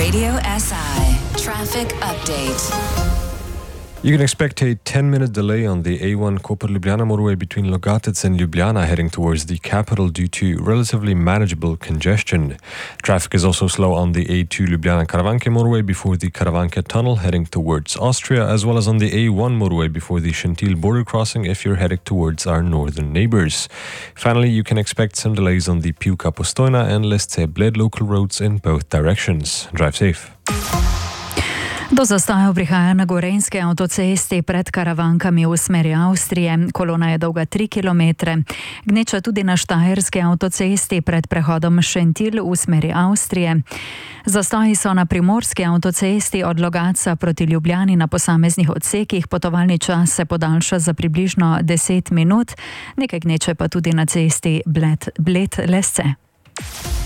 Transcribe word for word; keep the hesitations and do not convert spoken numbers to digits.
Radio S I Traffic Update. You can expect a ten-minute delay on the A one Koper-Ljubljana motorway between Logatec and Ljubljana heading towards the capital due to relatively manageable congestion. Traffic is also slow on the A two Ljubljana-Karavanke motorway before the Karavanke tunnel heading towards Austria, as well as on the A one motorway before the Shentil border crossing if you're heading towards our northern neighbours. Finally, you can expect some delays on the Pivka-Postojna and Lesce-Bled local roads in both directions. Drive safe. Do zastojev prihaja na gorenjski avtocesti pred Karavankami v smeri Avstrije. Kolona je dolga tri kilometre. Gneča tudi na štajerski avtocesti pred prehodom Šentil v smeri Avstrije. Zastoji so na primorski avtocesti od Logatca proti Ljubljani na posameznih odsekih. Potovalni čas se podaljša za približno deset minut. Nekaj gneče pa tudi na cesti Bled-Lesce.